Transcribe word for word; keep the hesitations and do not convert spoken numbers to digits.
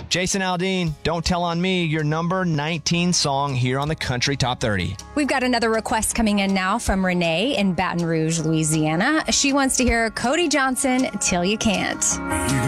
Jason Aldean, Don't Tell on Me, your number nineteen song here on the Country Top thirty. We've got another request coming in now from Renee in Baton Rouge, Louisiana. She wants to hear Cody Johnson, Till You Can't.